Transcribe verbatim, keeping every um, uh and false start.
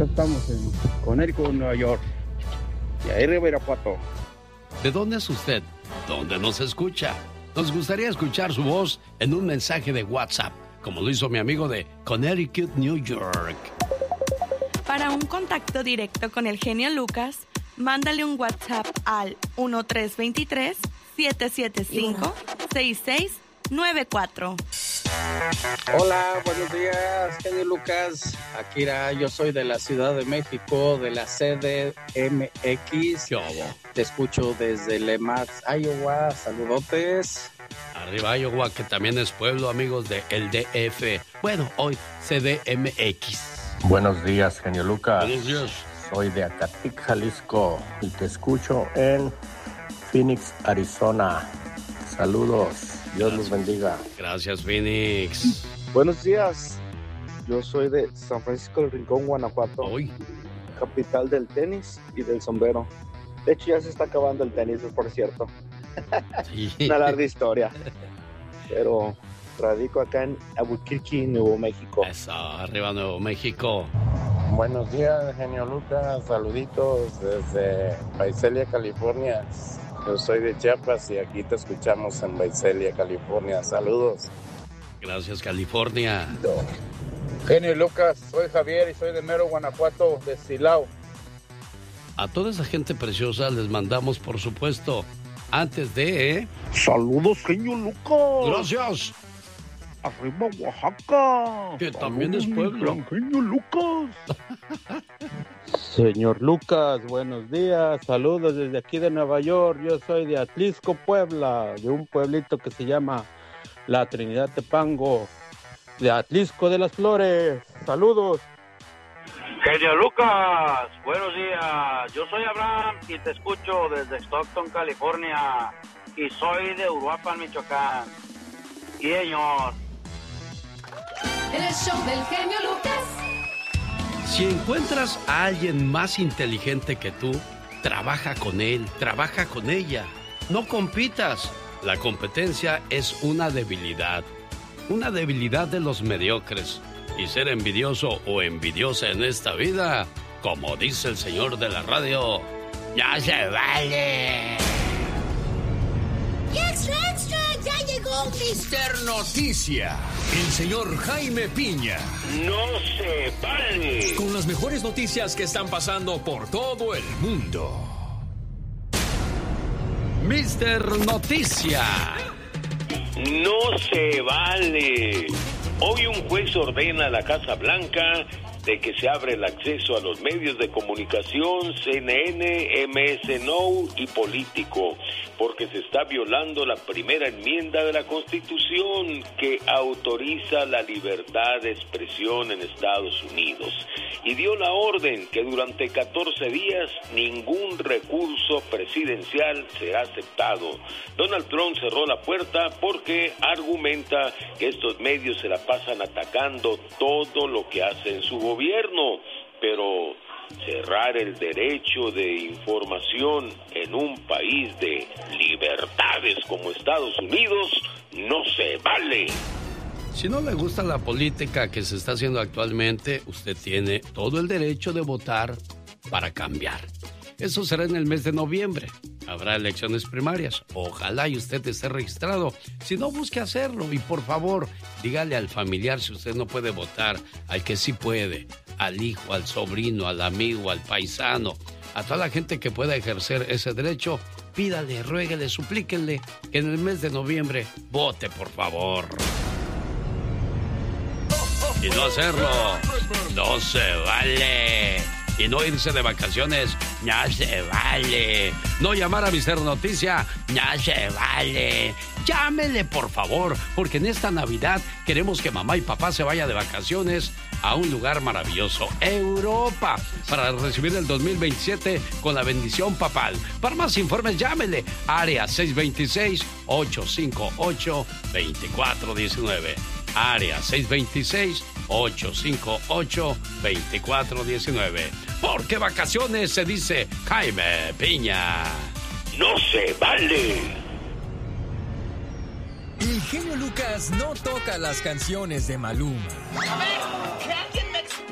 Acá estamos en Connecticut, Nueva York. Y ahí arriba Irapuato. ¿De dónde es usted? ¿Dónde nos escucha? Nos gustaría escuchar su voz en un mensaje de WhatsApp, como lo hizo mi amigo de Connecticut, New York. Para un contacto directo con el genio Lucas, mándale un WhatsApp al uno tres dos tres, siete siete cinco, seis seis nueve cuatro. Hola, buenos días, genio Lucas. Akira, yo soy de la Ciudad de México, de la C D M X. Te escucho desde Lemax, Iowa. Saludotes. Arriba Iowa, que también es pueblo, amigos de el D F. Bueno, hoy C D M X. Buenos días, genio Lucas. Buenos días. Soy de Acatic, Jalisco, y te escucho en Phoenix, Arizona. Saludos. Dios los bendiga. Gracias, Phoenix. Buenos días. Yo soy de San Francisco del Rincón, Guanajuato. Hoy. Capital del tenis y del sombrero. De hecho, ya se está acabando el tenis, por cierto. Sí. Una larga historia. Pero radico acá en Albuquerque, Nuevo México. Eso, arriba Nuevo México. Buenos días, genio Lucas. Saluditos desde Visalia, California. Yo soy de Chiapas y aquí te escuchamos en Visalia, California. Saludos. Gracias, California. Genio Lucas, soy Javier y soy de Mero, Guanajuato, de Silao. A toda esa gente preciosa les mandamos, por supuesto, antes de... ¿eh? Saludos, genio Lucas. Gracias. Arriba Oaxaca. Que también es pueblo. Genio Lucas. Señor Lucas, buenos días. Saludos desde aquí de Nueva York. Yo soy de Atlisco, Puebla, de un pueblito que se llama La Trinidad Tepango, de Atlisco de las Flores. Saludos. Genio Lucas, buenos días. Yo soy Abraham y te escucho desde Stockton, California. Y soy de Uruapan, Michoacán. Y señor. El show del genio Lucas. Si encuentras a alguien más inteligente que tú, trabaja con él, trabaja con ella. No compitas. La competencia es una debilidad. Una debilidad de los mediocres. Y ser envidioso o envidiosa en esta vida, como dice el señor de la radio, ¡ya se vale! ¡Extra, extra! ¡Ya llegó mister Noticia! El señor Jaime Piña. ¡No se vale! Con las mejores noticias que están pasando por todo el mundo. mister Noticia. ¡No se vale! Hoy un juez ordena a la Casa Blanca de que se abre el acceso a los medios de comunicación, C N N, M S N O y Político, porque se está violando la primera enmienda de la Constitución que autoriza la libertad de expresión en Estados Unidos, y dio la orden que durante catorce días ningún recurso presidencial será aceptado. Donald Trump cerró la puerta porque argumenta que estos medios se la pasan atacando todo lo que hace en su gobierno, pero cerrar el derecho de información en un país de libertades como Estados Unidos no se vale. Si no le gusta la política que se está haciendo actualmente, usted tiene todo el derecho de votar para cambiar. Eso será en el mes de noviembre. Habrá elecciones primarias. Ojalá y usted esté registrado. Si no, busque hacerlo. Y por favor, dígale al familiar si usted no puede votar, al que sí puede, al hijo, al sobrino, al amigo, al paisano, a toda la gente que pueda ejercer ese derecho, pídale, ruéguele, suplíquenle que en el mes de noviembre vote, por favor. Y no hacerlo, no se vale. Y no irse de vacaciones, no se vale. No llamar a mister Noticia, no se vale. Llámele, por favor, porque en esta Navidad queremos que mamá y papá se vayan de vacaciones a un lugar maravilloso, Europa, para recibir el dos mil veintisiete con la bendición papal. Para más informes, llámele, área seis dos seis, ocho cinco ocho, dos cuatro uno nueve. Área seis dos seis, ocho cinco ocho, dos cuatro uno nueve. Porque vacaciones se dice Jaime Piña. ¡No se vale! El genio Lucas no toca las canciones de Maluma. A ver,